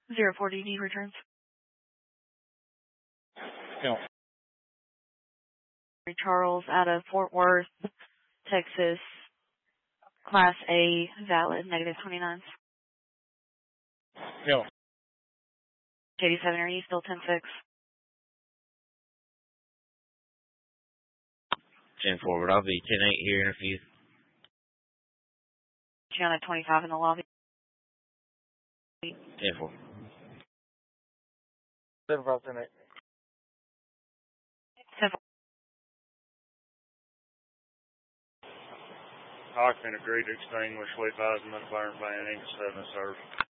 04DD returns. No. Charles out of Fort Worth, Texas, Class A, valid, negative 29s. No. 87, are you still 10-6? 10 forward, I'll be 10-8 here in a few. Gianna 25 in the lobby. 10 forward. 7-5, 10-8. 10 Occupant agreed to extinguish with advisement, fire and van, 7 serve.